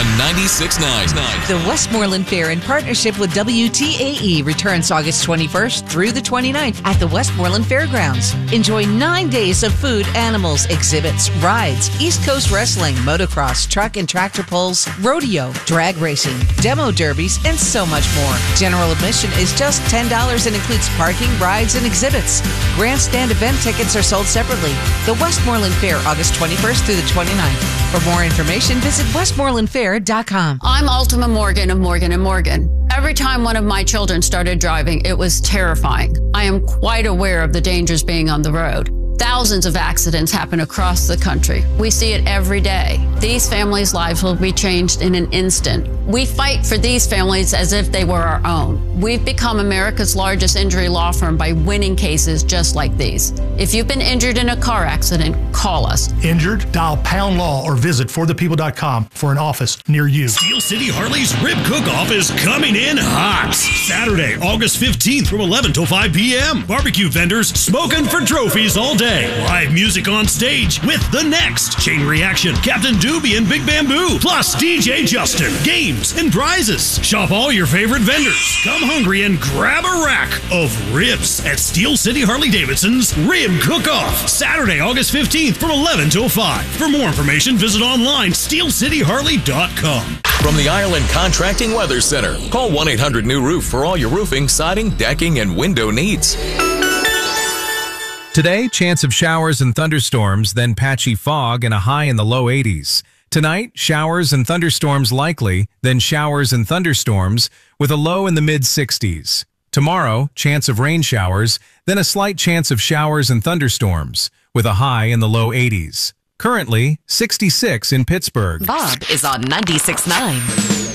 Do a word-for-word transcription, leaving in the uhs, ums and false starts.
on ninety-six point nine. The Westmoreland Fair, in partnership with W T A E, returns August twenty-first through the twenty-ninth at the Westmoreland Fairgrounds. Enjoy nine days of food, animals, exhibits, rides, East Coast wrestling, motocross, truck and tractor pulls, rodeo, drag racing, demo derbies, and so much more. General admission is just ten dollars and includes parking, rides, and exhibits. Grandstand event tickets are sold separately. The Westmoreland Fair, August twenty-first through the twenty-ninth. For more information, visit westmoreland fair dot com. I'm Ultima Morgan of Morgan and Morgan. Every time one of my children started driving, it was terrifying. I am quite aware of the dangers being on the road. Thousands of accidents happen across the country. We see it every day. These families' lives will be changed in an instant. We fight for these families as if they were our own. We've become America's largest injury law firm by winning cases just like these. If you've been injured in a car accident, call us. Injured? Dial pound law or visit for the people dot com for an office near you. Steel City Harley's Rib Cook-Off is coming in hot. Saturday, August fifteenth from eleven till five p.m. Barbecue vendors smoking for trophies all day. Live music on stage with The Next, Chain Reaction, Captain Doobie, and Big Bamboo. Plus D J Justin, games, and prizes. Shop all your favorite vendors. Come hungry and grab a rack of ribs at Steel City Harley-Davidson's Rib Cook-Off. Saturday, August fifteenth from eleven till five. For more information, visit online steel city harley dot com. From the Ireland Contracting Weather Center, call one eight hundred new roof for all your roofing, siding, decking, and window needs. Today, chance of showers and thunderstorms, then patchy fog and a high in the low eighties. Tonight, showers and thunderstorms likely, then showers and thunderstorms with a low in the mid sixties. Tomorrow, chance of rain showers, then a slight chance of showers and thunderstorms with a high in the low eighties. Currently, sixty-six in Pittsburgh. Bob is on ninety-six point nine.